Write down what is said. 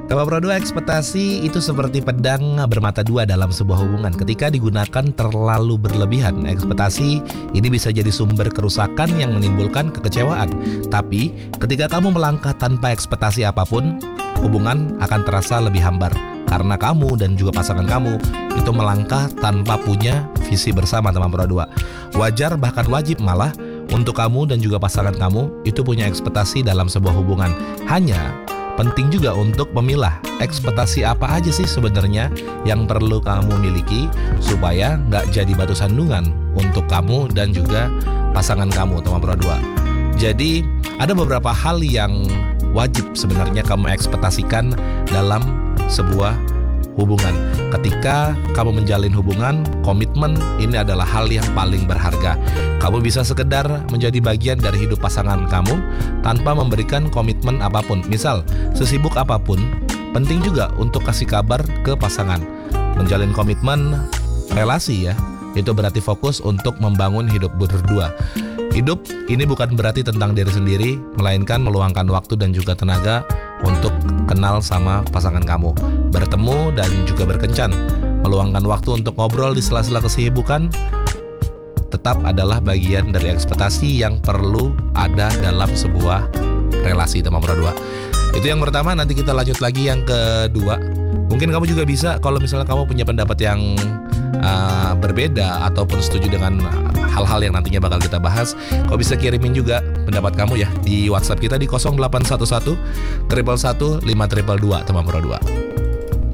Tema Pro 2, ekspektasi itu seperti pedang bermata dua dalam sebuah hubungan. Ketika digunakan terlalu berlebihan, ekspektasi ini bisa jadi sumber kerusakan yang menimbulkan kekecewaan. Tapi ketika kamu melangkah tanpa ekspektasi apapun, hubungan akan terasa lebih hambar. Karena kamu dan juga pasangan kamu itu melangkah tanpa punya visi bersama, teman Pro 2. Wajar bahkan wajib malah untuk kamu dan juga pasangan kamu itu punya ekspektasi dalam sebuah hubungan. Hanya penting juga untuk memilah ekspektasi apa aja sih sebenarnya yang perlu kamu miliki supaya nggak jadi batu sandungan untuk kamu dan juga pasangan kamu, teman Pro 2. Jadi ada beberapa hal yang wajib sebenarnya kamu ekspektasikan dalam sebuah hubungan. Ketika kamu menjalin hubungan, komitmen ini adalah hal yang paling berharga. Kamu bisa sekedar menjadi bagian dari hidup pasangan kamu tanpa memberikan komitmen apapun. Misal, sesibuk apapun, penting juga untuk kasih kabar ke pasangan. Menjalin komitmen relasi ya, itu berarti fokus untuk membangun hidup berdua. Hidup ini bukan berarti tentang diri sendiri, melainkan meluangkan waktu dan juga tenaga untuk kenal sama pasangan kamu, bertemu dan juga berkencan. Meluangkan waktu untuk ngobrol di sela-sela kesibukan tetap adalah bagian dari ekspektasi yang perlu ada dalam sebuah relasi, teman Pro 2. Itu yang pertama, nanti kita lanjut lagi yang kedua. Mungkin kamu juga bisa, kalau misalnya kamu punya pendapat yang berbeda ataupun setuju dengan hal-hal yang nantinya bakal kita bahas, kau bisa kirimin juga pendapat kamu ya di WhatsApp kita di 0811 111 522, teman Pro 2.